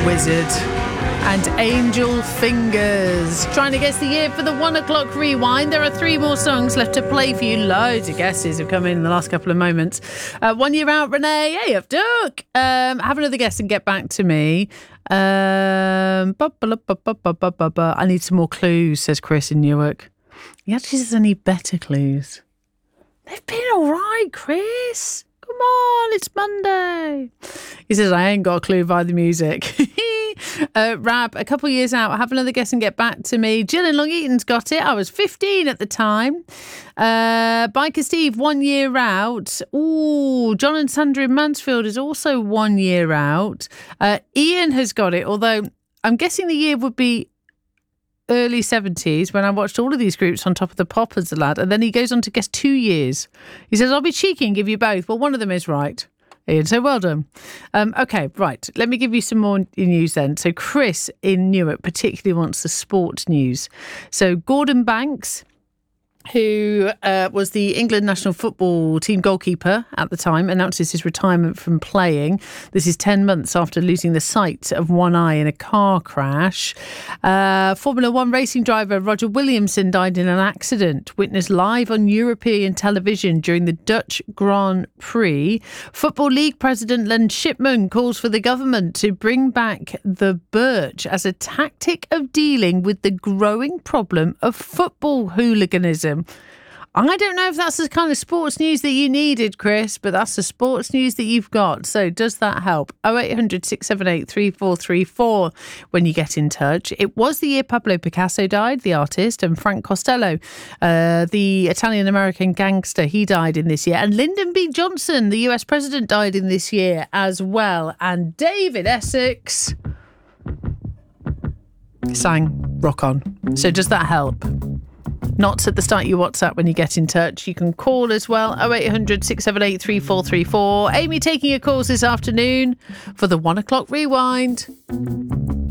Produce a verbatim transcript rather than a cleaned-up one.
Wizard and Angel Fingers. Trying to guess the year for the one o'clock rewind. There are three more songs left to play for you. Loads of guesses have come in in the last couple of moments. Uh, one year out, Renee. Hey, I've Duck. Um, have another guess and get back to me. Um, bu- bu- bu- bu- bu- bu- bu- bu- I need some more clues, says Chris in Newark. He actually says I need better clues. They've been all right, Chris. Come on, it's Monday. He says, I ain't got a clue by the music. uh, Rab, a couple of years out, have another guess and get back to me. Jill in Long Eaton's got it. I was fifteen at the time. Uh, Biker Steve, one year out. Ooh, John and Sandra in Mansfield is also one year out. Uh, Ian has got it, although I'm guessing the year would be early seventies when I watched all of these groups on Top of the Pop as a lad, and then he goes on to guess two years. He says, I'll be cheeky and give you both. Well, one of them is right, Ian, so well done. Um, okay, right, let me give you some more news then. So Chris in Newark particularly wants the sports news. So Gordon Banks, who uh, was the England national football team goalkeeper at the time, announces his retirement from playing. This is ten months after losing the sight of one eye in a car crash. Uh, Formula One racing driver Roger Williamson died in an accident, witnessed live on European television during the Dutch Grand Prix. Football League President Len Shipman calls for the government to bring back the birch as a tactic of dealing with the growing problem of football hooliganism. I don't know if that's the kind of sports news that you needed, Chris, but that's the sports news that you've got. So does that help? oh eight hundred, six seven eight, three four three four when you get in touch. It was the year Pablo Picasso died, the artist, and Frank Costello, uh, the Italian-American gangster, he died in this year. And Lyndon B. Johnson, the U S president, died in this year as well. And David Essex sang Rock On. So does that help? Not at the start of your WhatsApp when you get in touch. You can call as well, oh eight hundred, six seven eight, three four three four. Amy taking your calls this afternoon for the one o'clock rewind.